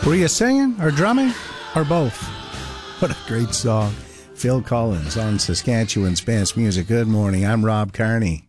Were you singing or drumming or both? What a great song. Phil Collins on Saskatchewan's Best Music. Good morning. I'm Rob Carney.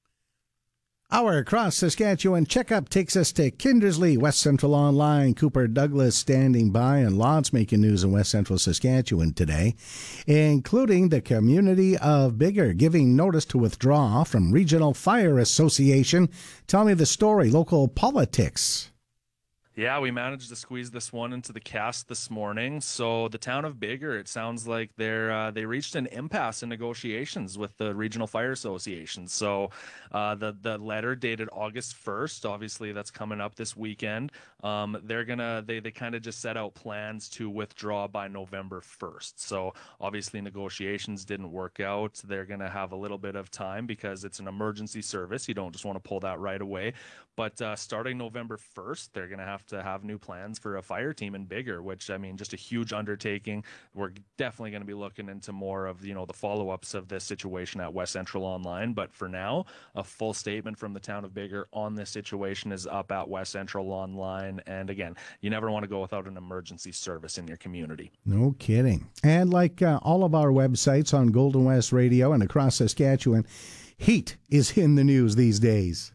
Our Across Saskatchewan checkup takes us to Kindersley, West Central Online. Cooper Douglas standing by, and lots making news in West Central Saskatchewan today, including the community of Biggar giving notice to withdraw from Regional Fire Association. Tell me the story. Local politics. Yeah, we managed to squeeze this one into the cast this morning. So the town of Biggar, it sounds like they reached an impasse in negotiations with the Regional Fire Association. So the letter dated August 1st, obviously that's coming up this weekend. They kind of just set out plans to withdraw by November 1st. So obviously negotiations didn't work out. They're going to have a little bit of time because it's an emergency service. You don't just want to pull that right away. But starting November 1st, they're going to have new plans for a fire team in Biggar, which, I mean, just a huge undertaking. We're definitely going to be looking into more of, the follow-ups of this situation at West Central Online. But for now, a full statement from the town of Biggar on this situation is up at West Central Online. And again, you never want to go without an emergency service in your community. No kidding. And like all of our websites on Golden West Radio and across Saskatchewan, heat is in the news these days.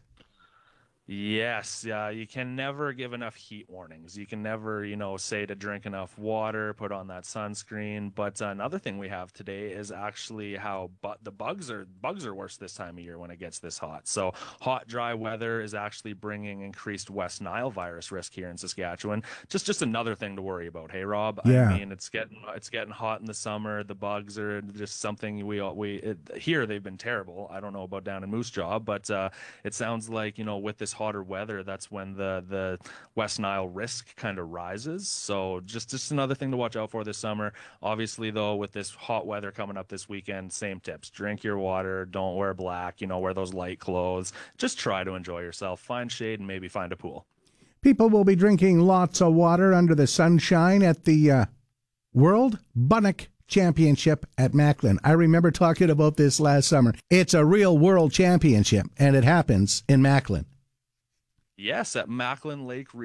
Yes, you can never give enough heat warnings. You can never, say to drink enough water, put on that sunscreen. But another thing we have today is actually how the bugs are worse this time of year when it gets this hot. So hot, dry weather is actually bringing increased West Nile virus risk here in Saskatchewan. Just another thing to worry about. Hey, Rob. Yeah. I mean, it's getting hot in the summer. The bugs are just something here they've been terrible. I don't know about down in Moose Jaw, but it sounds like with this hotter weather, that's when the West Nile risk kind of rises. So just another thing to watch out for this summer. Obviously, though, with this hot weather coming up this weekend, same tips. Drink your water. Don't wear black. Wear those light clothes. Just try to enjoy yourself. Find shade and maybe find a pool. People will be drinking lots of water under the sunshine at the World Bunnock Championship at Macklin. I remember talking about this last summer. It's a real world championship, and it happens in Macklin. Yes, at Macklin Lake